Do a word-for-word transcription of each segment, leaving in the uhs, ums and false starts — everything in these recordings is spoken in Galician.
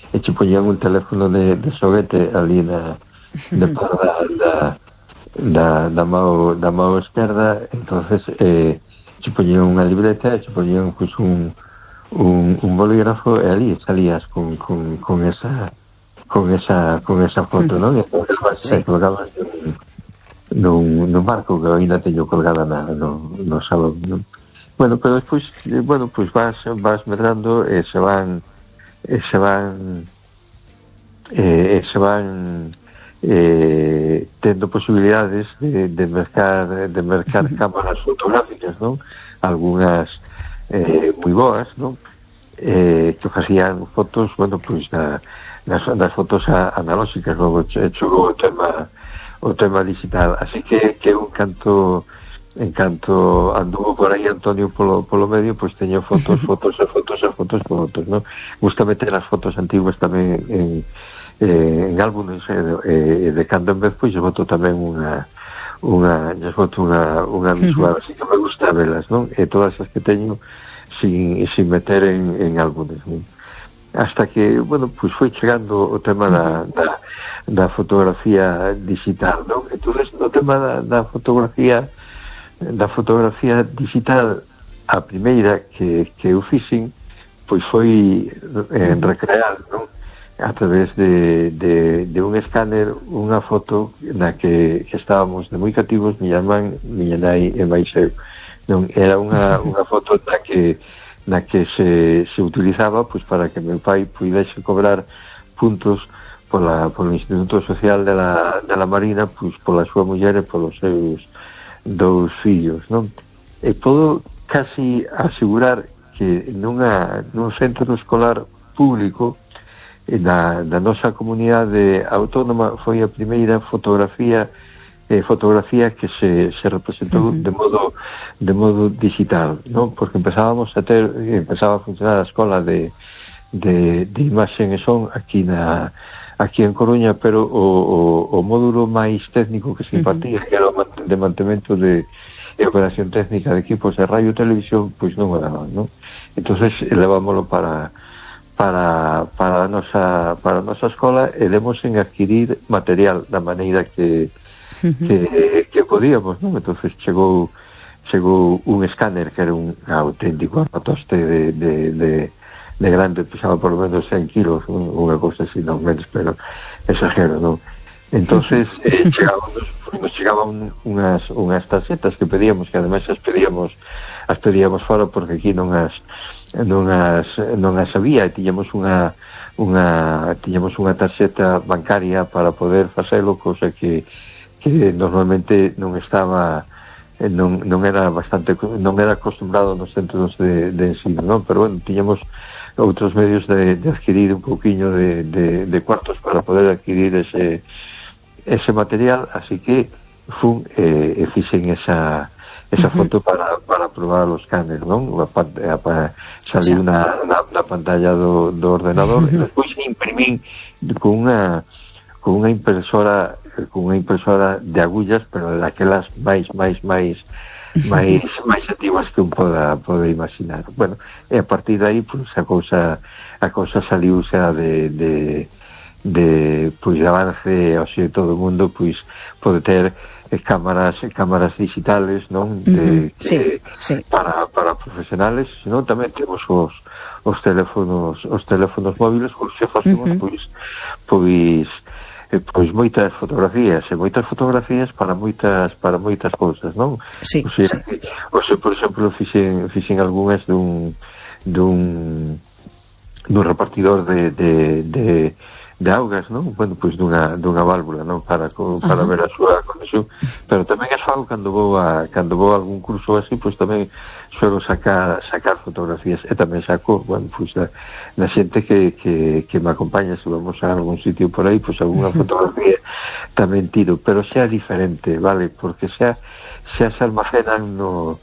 e che poñían un teléfono de, de xoguete ali na de par da da, da, da mao da mao esquerda. Entonces eh, che poñían unha libreta e che poñían pues, un, un, un bolígrafo e ali salías con, con, con esa con esa con esa foto, non? E colgabas, sí. colgabas nun, nun, nun marco que ainda teño colgada na, no, no salón, non? Bueno, pero despois, bueno, pues vas vas medrando e se van e se van e, e se van eh, tendo posibilidades de, de mercar de mercar cámaras fotográficas, non? Algunhas eh, moi boas, non? Eh, que facían fotos, bueno, pois pues, das, das fotos a, analóxicas, logo chegou o tema o tema digital, así que que un canto en canto anduvo por aí Antonio polo, polo medio, pois pues teño fotos, fotos e fotos e fotos por fotos, non? Gusta meter as fotos antiguas tamén en, eh, en álbumes e eh, de cando en vez, pois pues, boto tamén unha unha, lles boto unha, unha visual, así que me gusta velas, non? E todas as que teño sin, sin meter en, en álbumes, non? Hasta que, bueno, pois pues foi chegando o tema da, da, da fotografía digital, non? Entón, no tema da, da fotografía da fotografía digital, a primeira que, que eu fixen pois foi eh, recrear, non? A través de, de, de un escáner unha foto na que, que estábamos de moi cativos miña man, miña nai e máis eu, non? Era unha, unha foto na que na que se, se utilizaba pois para que meu pai puidese cobrar puntos pola, polo Instituto Social de la, de la Marina, pois pola súa muller e polos seus dous fillos, non? E podo casi asegurar que nunha, nun centro escolar público da, da nosa comunidade autónoma foi a primeira fotografía eh, fotografía que se, se representou uh-huh. de modo de modo digital, non? Porque empezábamos a ter, empezaba a funcionar a escola de, de, de imaxen e son aquí na aquí en Coruña, pero o, o, o módulo máis técnico que se impartía, uh-huh. que era o de mantemento de, de operación técnica de equipos de radio e televisión, pois non o daban, non? Entonces levámoslo para para para a nosa para a nosa escola e demos en adquirir material da maneira que uh-huh. que, que podíamos, non? Entonces chegou chegou un escáner que era un auténtico armatoste de, de, de de grande, pesaba por lo menos cen kilos, unha cousa así, non menos, pero exagero, non? Entonces, eh, chegábamos, nos chegaban unhas, unhas tarxetas que pedíamos, que ademais as pedíamos, as pedíamos fora porque aquí non as, non as, non as había, e tiñamos unha, unha, tiñamos unha tarxeta bancaria para poder facelo, cousa que, que normalmente non estaba, non, non era bastante, non era acostumbrado nos centros de, de ensino, non? Pero bueno, tiñamos outros medios de, de adquirir un pouquiño de, de, de cuartos para poder adquirir ese ese material, así que fun e eh, fixen esa esa uh-huh. foto para, para probar os escáneres, non? A, a, a, salí na, na, na pantalla do, do ordenador uh-huh. e despois imprimín con unha con unha impresora con unha impresora de agullas, pero daquelas máis, máis, máis máis máis activas que un poda pode imaginar. Bueno, e a partir de aí, pois, a cousa a cousa saliu xa de de de pois de avance, o sea, todo o mundo pois pode ter eh, cámaras cámaras digitales, non? De, uh-huh. sí, que, sí. para para profesionales, senón tamén temos os os teléfonos os teléfonos móviles, pois se facemos uh-huh. pois pois Eh, pois moitas fotografías e moitas fotografías para moitas para moitas cousas, non? Sí, o sea, sí. O sea, por exemplo, fixen fixen algunhas dun dun dun repartidor de de de de augas, non? Bueno, pois dunha dunha válvula, non? Para para uh-huh. ver a súa conexión, pero tamén as fago cando vou a cando vou a algún curso así, pois tamén suelo sacar sacar fotografías e tamén saco, bueno, pois da, da xente que, que, que me acompaña, se vamos a algún sitio por aí, pois algunha fotografía tamén tiro, pero xa diferente, vale, porque xa xa se almacenan no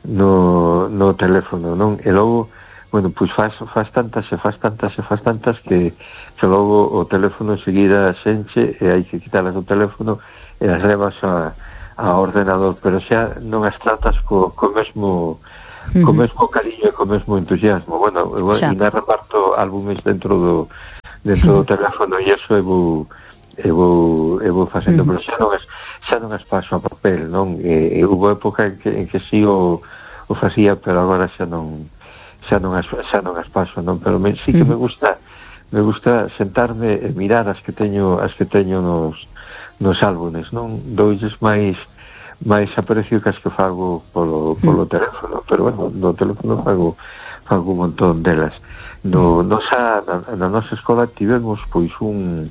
no, no teléfono, non? E logo, bueno, pois faz, faz tantas e faz tantas e faz tantas que, que logo o teléfono enseguida se enche e hai que quitarlas do teléfono e as levas a a ordenador, pero xa non as tratas co, co mesmo uh-huh. co mesmo cariño e co mesmo entusiasmo. Bueno, eu ainda reparto álbumes dentro do dentro do teléfono e eso eu vou eu vou, eu vou facendo, pero xa non as, xa non as paso a papel, non? E, e hubo época en que, en que si o, o facía, pero agora xa non xa non as, xa non as paso, non? Pero me, sí que me gusta me gusta sentarme e mirar as que teño as que teño nos, nos álbumes, non? Doilles máis máis aprecio que as que fago polo, polo teléfono, pero bueno, no teléfono fago fago un montón delas. No, nosa, na, na nosa escola tivemos pois un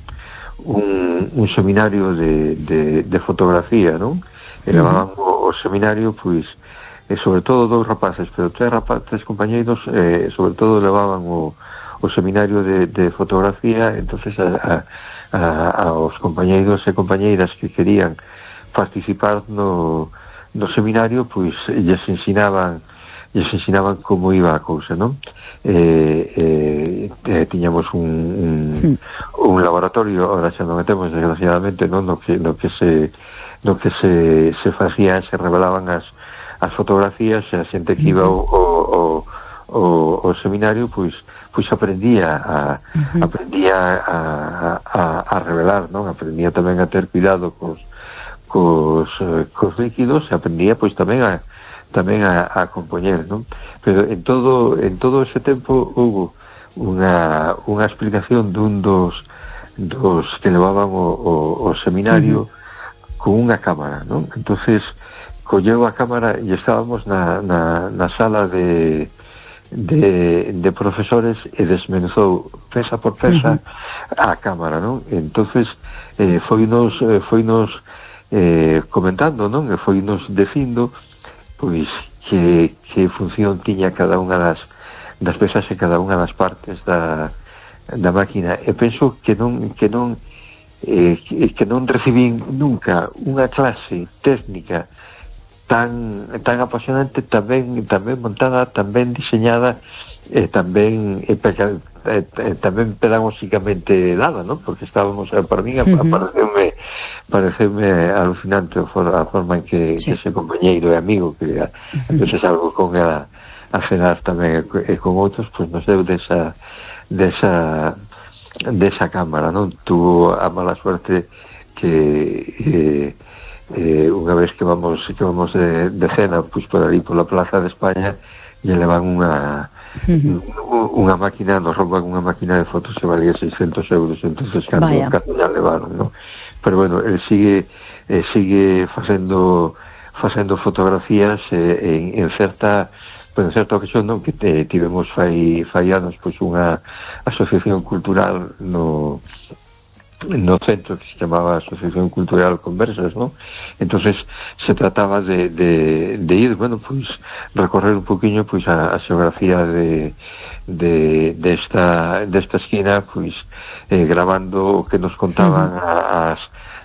un, un seminario de, de, de fotografía, non? E levaban o, o seminario, pois, e sobre todo dous rapaces, pero tres rapaces compañeiros, eh, sobre todo levaban o, o seminario de, de fotografía, entonces a, a, a, aos compañeiros e compañeiras que querían participar no, no seminario, pois, lles ensinaban lles ensinaban como iba a cousa, non? Eh, eh, eh, tiñamos un, un, un laboratorio, ahora xa non metemos desgraciadamente, non? No que, no que se no que se, se facía, se revelaban as, as fotografías, e a xente que iba o, o, o, o seminario, pois pois aprendía a aprendía a, a, a revelar, non? Aprendía tamén a ter cuidado cos cos, cos líquidos, e aprendía pois tamén a tamén a, a compoñer, non? Pero en todo en todo ese tempo hubo unha unha explicación dun dos dos que levaban o, o, o seminario uh-huh. con unha cámara, non? Entonces colleu a cámara e estábamos na, na, na sala de de, de profesores e desmenuzou pesa por pesa uh-huh. a cámara, non? Entonces eh, foinos eh, foinos eh, comentando, non? E foinos dicindo pois que, que función tiña cada unha das, das pesas e cada unha das partes da, da máquina. E penso que non que non eh, que, que non recibín nunca unha clase técnica tan tan apasionante, tamén tamén montada, tamén diseñada e tamén e, e, e tamén pedagógicamente dada, ¿no? Porque estábamos para mí uh-huh. pareceume pareceume alucinante a forma en que, sí. que ese compañeiro e amigo que uh-huh. entonces algo con a, a cenar tamén e con outros, pois nos deu desa desa desa cámara, non? Tuvo a mala suerte que eh, eh, unha vez que vamos que vamos de, de cena, pois por ali pola Plaza de España lle levan unha uh-huh. unha máquina, nos rouban unha máquina de fotos que valía seiscentos euros, entonces cando, cando ya levaron, ¿no? Pero bueno, él sigue eh, sigue facendo facendo fotografías eh, en, en certa pues en certa ocasión, non, que te, tivemos fai, fai anos pois unha asociación cultural no no centro que se chamaba Asociación Cultural Conversas, ¿no? Entonces se trataba de, de, de ir, bueno, pues recorrer un poquinho pues a, a xeografía de de, de esta de esta esquina, pues eh, grabando o que nos contaban uh-huh. as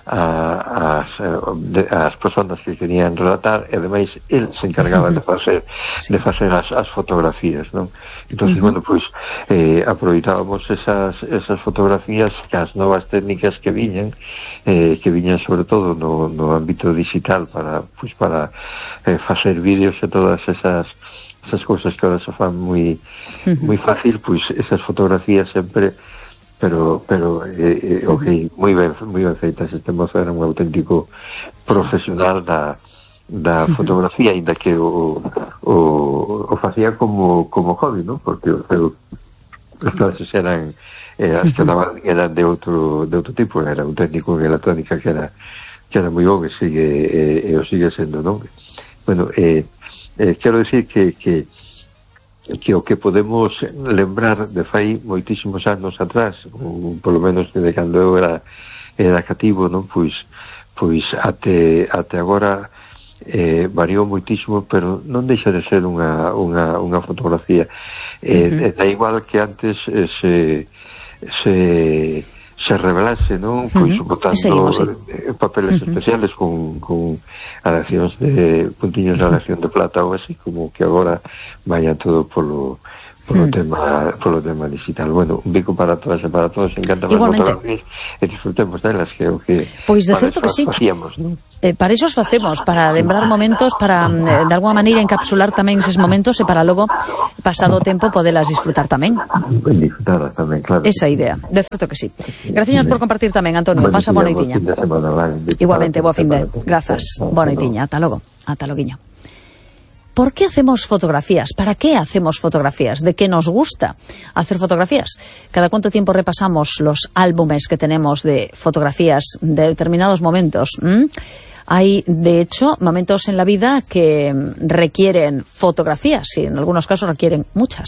a, as, de, as personas que querían relatar, e ademais el se encargaba de facer sí. de facer as, as fotografías, non? Entonces, uh-huh. bueno, pois pues, eh, aproveitábamos esas esas fotografías que as novas técnicas que viñan eh, que viñan sobre todo no, no ámbito digital para pois pues, para eh, facer vídeos e todas esas esas cousas que ahora se fan moi uh-huh. moi fácil, pois pues, esas fotografías sempre pero pero eh, eh, ok, moi ben moi ben feitas. Este mozo era un auténtico profesional da da fotografía, ainda que o o, o facía como como hobby, ¿no? Porque o seu as clases eran eh, as que daban eran de outro de outro tipo, era un técnico en electrónica que era que era moi bom e sigue e, e o sigue sendo, non? Bueno, eh, eh, quero decir que que que o que podemos lembrar de fai moitísimos anos atrás, ou polo menos desde cando eu era era cativo, non? Pois pois até até agora eh, variou moitísimo, pero non deixa de ser unha unha unha fotografía. Eh, uh-huh. Da igual que antes eh, se se se revelase, non? Pois uh-huh. botando Seguimos, sí. papeles uh-huh. especiales con, con aleacións de puntiños de aleación de plata ou así, como que agora vaya todo polo polo mm. tema polo tema digital. Bueno, un bico para todas e para todos, encanta as fotografías e disfrutemos delas, que é o que pois de certo que sí. Facíamos, ¿no? Eh, para iso os facemos, para lembrar momentos, para eh, de alguma maneira encapsular tamén eses momentos e para logo, pasado o tempo, podelas disfrutar tamén. Disfrutar tamén, claro. Esa idea, de certo que sí. Graciñas por compartir tamén, Antonio. Pasa boa noitiña. Igualmente, boa fin de. Grazas. Boa noitiña. Ata logo. Ata loguiño. ¿Por qué hacemos fotografías? ¿Para qué hacemos fotografías? ¿De qué nos gusta hacer fotografías? ¿Cada cuánto tiempo repasamos los álbumes que tenemos de fotografías de determinados momentos? ¿Mm? Hay, de hecho, momentos en la vida que requieren fotografías y en algunos casos requieren muchas,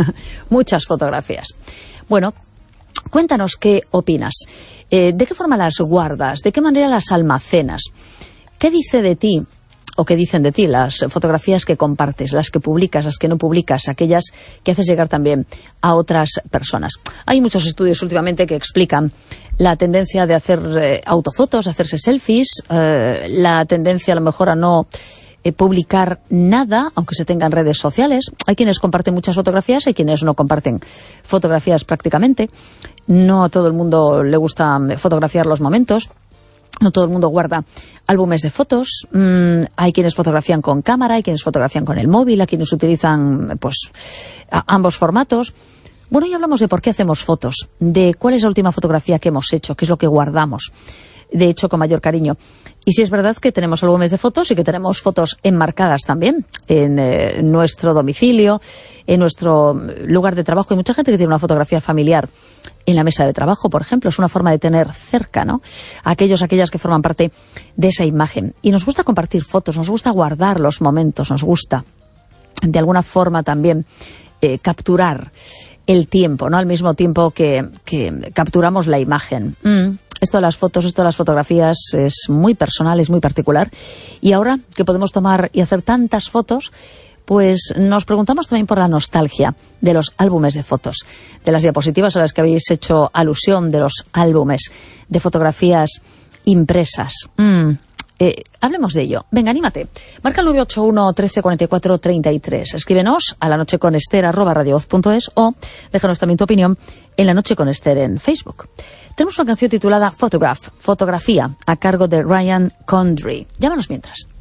muchas fotografías. Bueno, cuéntanos qué opinas. Eh, ¿De qué forma las guardas? ¿De qué manera las almacenas? ¿Qué dice de ti? O qué dicen de ti las fotografías que compartes, las que publicas, las que no publicas, aquellas que haces llegar también a otras personas. Hay muchos estudios últimamente que explican la tendencia de hacer eh, autofotos, hacerse selfies, eh, la tendencia a lo mejor a no eh, publicar nada, aunque se tengan redes sociales. Hay quienes comparten muchas fotografías, hay quienes no comparten fotografías prácticamente. No a todo el mundo le gusta fotografiar los momentos. No todo el mundo guarda álbumes de fotos. Mm, hay quienes fotografían con cámara, hay quienes fotografían con el móvil, hay quienes utilizan pues a, ambos formatos. Bueno, hoy hablamos de por qué hacemos fotos, de cuál es la última fotografía que hemos hecho, qué es lo que guardamos, de hecho con mayor cariño. Y si es verdad que tenemos álbumes de fotos y que tenemos fotos enmarcadas también en eh, nuestro domicilio, en nuestro lugar de trabajo. Hay mucha gente que tiene una fotografía familiar en la mesa de trabajo, por ejemplo. Es una forma de tener cerca, ¿no?, a aquellos, aquellas que forman parte de esa imagen. Y nos gusta compartir fotos, nos gusta guardar los momentos, nos gusta de alguna forma también eh, capturar el tiempo, ¿no?, al mismo tiempo que, que capturamos la imagen. Mm. Esto de las fotos, esto de las fotografías es muy personal, es muy particular. Y ahora que podemos tomar y hacer tantas fotos, pues nos preguntamos también por la nostalgia de los álbumes de fotos, de las diapositivas a las que habéis hecho alusión, de los álbumes de fotografías impresas. Mm. Eh, hablemos de ello. Venga, anímate. Marca el nueve ocho uno, trece, cuarenta y cuatro, treinta y tres. Escríbenos a lanocheconester arroba radiovoz punto es o déjanos también tu opinión en La Noche con Esther en Facebook. Tenemos una canción titulada Photograph, Fotografía, a cargo de Ryan Condry. Llámanos mientras.